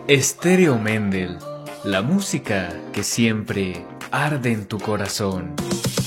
Estéreo Mendel, la música que siempre arde en tu corazón.